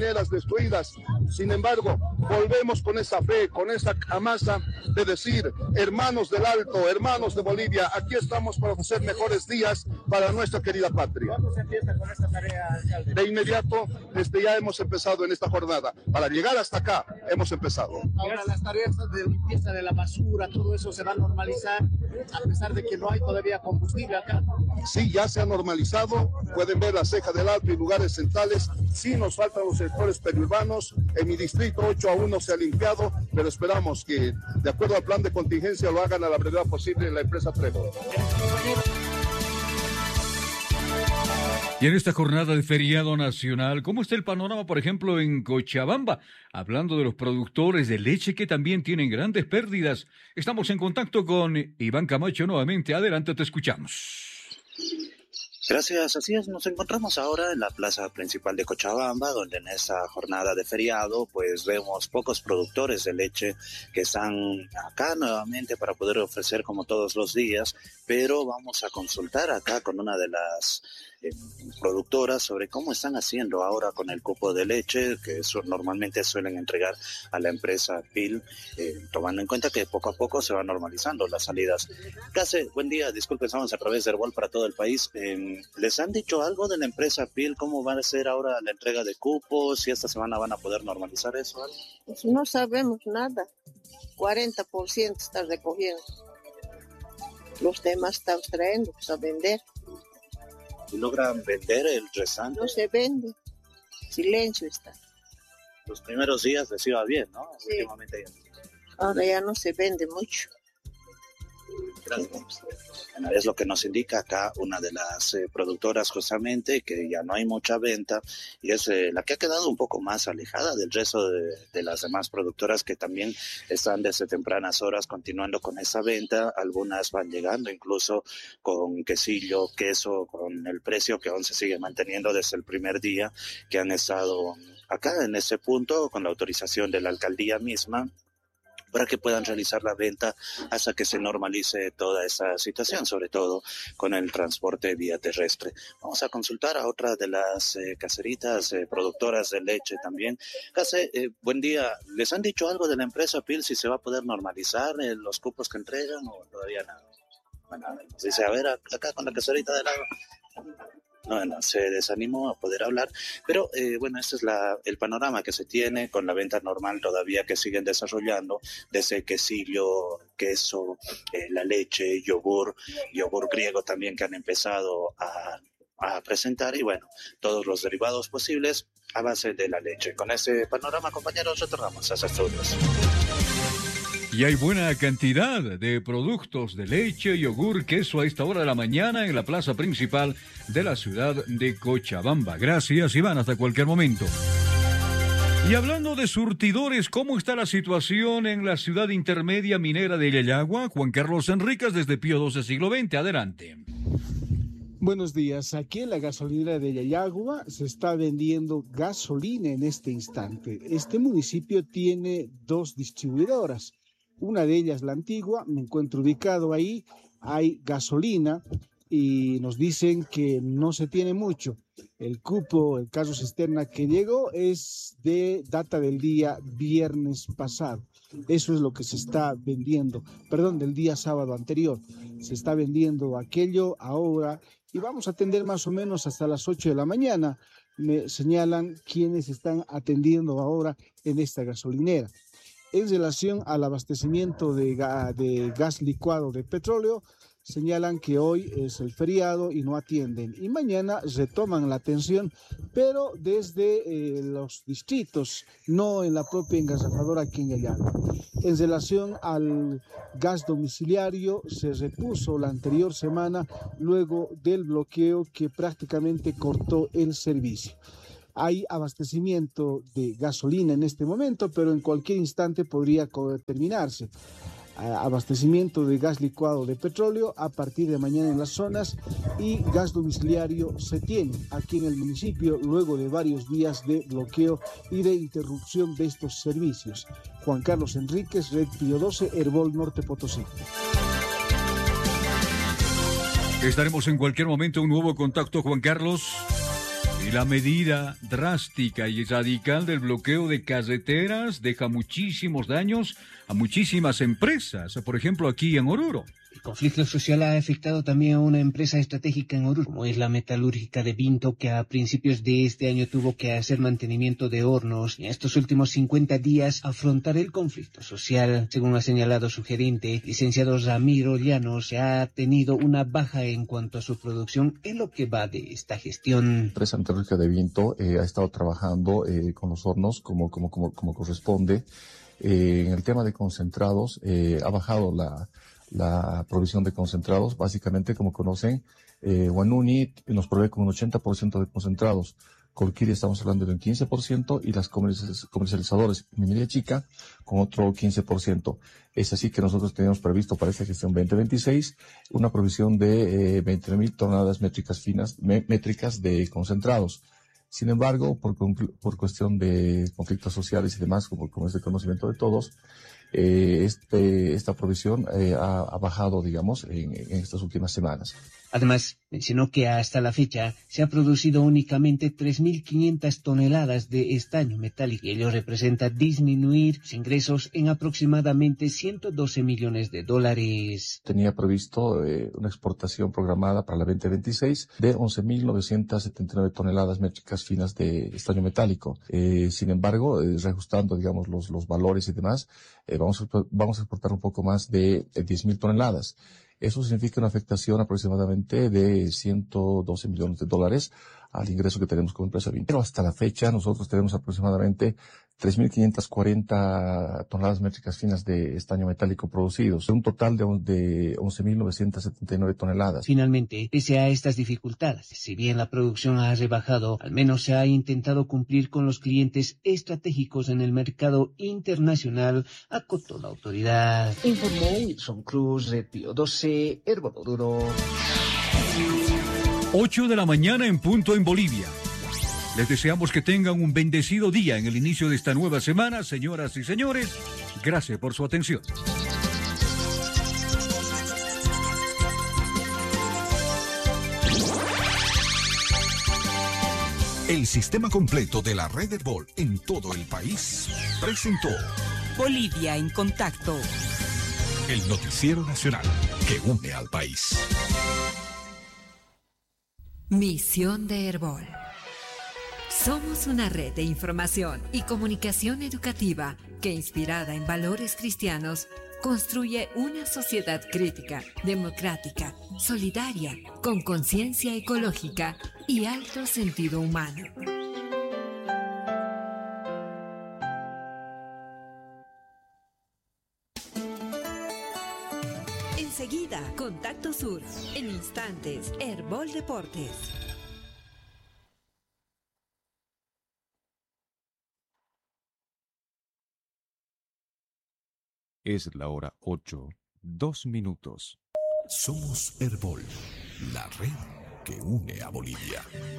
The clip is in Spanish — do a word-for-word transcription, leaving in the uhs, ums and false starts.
gasolineras destruidas. Sin embargo, volvemos con esa fe, con esa amasa de decir, hermanos del Alto, hermanos de Bolivia, aquí estamos para ofrecer mejores días para nuestra querida patria. ¿Cuándo se empieza con esta tarea, alcalde? De inmediato, desde ya hemos empezado en esta jornada. Para llegar hasta acá, hemos empezado. Ahora las tareas de limpieza de la basura, todo eso se va a normalizar, a pesar de que no hay todavía combustible acá. Sí, ya se ha normalizado. Pueden ver la Ceja del Alto y lugares centrales. Sí nos faltan los sectores periurbanos. En mi distrito ocho a uno se ha limpiado, pero esperamos que, de acuerdo al plan de contingencia, lo hagan a la brevedad posible en la empresa Trébol. Y en esta jornada de feriado nacional, ¿cómo está el panorama, por ejemplo, en Cochabamba? Hablando de los productores de leche que también tienen grandes pérdidas. Estamos en contacto con Iván Camacho nuevamente. Adelante, te escuchamos. Gracias, así es, nos encontramos ahora en la plaza principal de Cochabamba, donde en esta jornada de feriado pues vemos pocos productores de leche que están acá nuevamente para poder ofrecer como todos los días, pero vamos a consultar acá con una de las eh, productoras sobre cómo están haciendo ahora con el cupo de leche que eso normalmente suelen entregar a la empresa P I L, eh, tomando en cuenta que poco a poco se van normalizando las salidas. Case, buen día, disculpe, estamos a través de Herbol para todo el país. Eh, ¿Les han dicho algo de la empresa P I L? ¿Cómo va a ser ahora la entrega de cupos? ¿Si esta semana van a poder normalizar eso? Pues no sabemos nada. cuarenta por ciento está recogiendo. Los demás están trayendo pues, a vender. ¿Y logran vender el restante? No se vende. Silencio está. Los primeros días les iba bien, ¿no? Sí. Últimamente ya. Ahora ya no se vende mucho. Gracias. Bueno, es lo que nos indica acá una de las eh, productoras justamente, que ya no hay mucha venta y es eh, la que ha quedado un poco más alejada del resto de, de las demás productoras que también están desde tempranas horas continuando con esa venta. Algunas van llegando incluso con quesillo, queso, con el precio que aún se sigue manteniendo desde el primer día que han estado acá en ese punto con la autorización de la alcaldía misma, para que puedan realizar la venta hasta que se normalice toda esa situación, sobre todo con el transporte vía terrestre. Vamos a consultar a otra de las eh, caseritas eh, productoras de leche también. Case, eh, buen día. ¿Les han dicho algo de la empresa P I L si se va a poder normalizar eh, los cupos que entregan o todavía nada? Bueno, nos dice, a ver, acá con la caserita de lado. Bueno, se desanimó a poder hablar, pero eh, bueno, este es la, el panorama que se tiene con la venta normal todavía que siguen desarrollando, desde quesillo, queso, eh, la leche, yogur, yogur griego también que han empezado a, a presentar y bueno, todos los derivados posibles a base de la leche. Con ese panorama, compañeros, retornamos a esos estudios. Y hay buena cantidad de productos de leche, yogur, queso a esta hora de la mañana en la plaza principal de la ciudad de Cochabamba. Gracias, Iván, hasta cualquier momento. Y hablando de surtidores, ¿cómo está la situación en la ciudad intermedia minera de Yayagua? Juan Carlos Enríquez desde Pío doce, siglo veinte. Adelante. Buenos días. Aquí en la gasolinera de Yayagua se está vendiendo gasolina en este instante. Este municipio tiene dos distribuidoras. Una de ellas, la antigua, me encuentro ubicado ahí, hay gasolina y nos dicen que no se tiene mucho. El cupo, el caso cisterna que llegó es de data del día viernes pasado. Eso es lo que se está vendiendo, perdón, del día sábado anterior. Se está vendiendo aquello ahora y vamos a atender más o menos hasta las ocho de la mañana. Me señalan quienes están atendiendo ahora en esta gasolinera. En relación al abastecimiento de, ga, de gas licuado de petróleo, señalan que hoy es el feriado y no atienden. Y mañana retoman la atención, pero desde eh, los distritos, no en la propia engasafadora aquí en Yayagua. En relación al gas domiciliario, se repuso la anterior semana luego del bloqueo que prácticamente cortó el servicio. Hay abastecimiento de gasolina en este momento, pero en cualquier instante podría terminarse. Abastecimiento de gas licuado de petróleo a partir de mañana en las zonas y gas domiciliario se tiene aquí en el municipio luego de varios días de bloqueo y de interrupción de estos servicios. Juan Carlos Enríquez, Red Pío doce, Herbol Norte Potosí. Estaremos en cualquier momento, un nuevo contacto, Juan Carlos. Y la medida drástica y radical del bloqueo de carreteras deja muchísimos daños a muchísimas empresas, por ejemplo aquí en Oruro. El conflicto social ha afectado también a una empresa estratégica en Oruro, como es la metalúrgica de Vinto, que a principios de este año tuvo que hacer mantenimiento de hornos y en estos últimos cincuenta días afrontar el conflicto social. Según ha señalado su gerente, licenciado Ramiro Llanos, se ha tenido una baja en cuanto a su producción en lo que va de esta gestión. La empresa metalúrgica de Vinto eh, ha estado trabajando eh, con los hornos como, como, como, como corresponde. Eh, en el tema de concentrados, eh, ha bajado la la provisión de concentrados. Básicamente, como conocen, eh, Wanuni nos provee con un ochenta por ciento de concentrados. Colquiri estamos hablando de un quince por ciento y las comercializadores minería chica con otro quince por ciento. Es así que nosotros tenemos previsto para esta gestión veinte veintiséis una provisión de eh, veinte mil toneladas métricas finas, me, métricas de concentrados. Sin embargo, por, por cuestión de conflictos sociales y demás, como, como es de conocimiento de todos, eh, este, esta provisión eh, ha, ha bajado, digamos, en, en estas últimas semanas. Además, mencionó que hasta la fecha se ha producido únicamente tres mil quinientas toneladas de estaño metálico y ello representa disminuir sus ingresos en aproximadamente ciento doce millones de dólares. Tenía previsto eh, una exportación programada para la veinte veintiséis de once mil novecientas setenta y nueve toneladas métricas finas de estaño metálico. Eh, sin embargo, eh, reajustando, digamos, los, los valores y demás, eh, vamos, a, vamos a exportar un poco más de eh, diez mil toneladas. Eso significa una afectación aproximadamente de ciento doce millones de dólares al ingreso que tenemos como empresa Vinto. Pero hasta la fecha nosotros tenemos aproximadamente tres mil quinientas cuarenta toneladas métricas finas de estaño metálico producidos, un total de, de once mil novecientas setenta y nueve toneladas. Finalmente, pese a estas dificultades, si bien la producción ha rebajado, al menos se ha intentado cumplir con los clientes estratégicos en el mercado internacional, acotó la autoridad. Informó Wilson Cruz de Pío doce, Herboduro. ocho de la mañana en punto en Bolivia. Les deseamos que tengan un bendecido día en el inicio de esta nueva semana, señoras y señores. Gracias por su atención. El sistema completo de la red Herbol en todo el país presentó Bolivia en Contacto, el noticiero nacional que une al país. Misión de Herbol. Somos una red de información y comunicación educativa que, inspirada en valores cristianos, construye una sociedad crítica, democrática, solidaria, con conciencia ecológica y alto sentido humano. Enseguida, Contacto Sur. En instantes, Herbol Deportes. Es la hora ocho, dos minutos. Somos Herbol, la red que une a Bolivia.